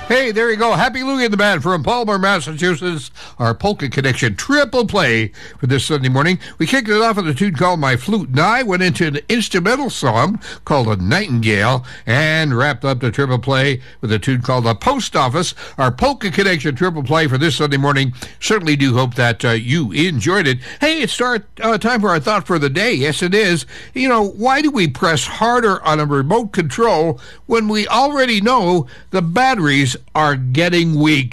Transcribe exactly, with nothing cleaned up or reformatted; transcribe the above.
Hey, there you go. Happy Louie and the Band from Palmer, Massachusetts. Our Polka Connection triple play for this Sunday morning. We kicked it off with a tune called My Flute and I, went into an instrumental song called A Nightingale, and wrapped up the triple play with a tune called The Post Office. Our Polka Connection triple play for this Sunday morning. Certainly do hope that uh, you enjoyed it. Hey, it's our, uh, time for our thought for the day. Yes, it is. You know, why do we press harder on a remote control when we already know the batteries are getting weak?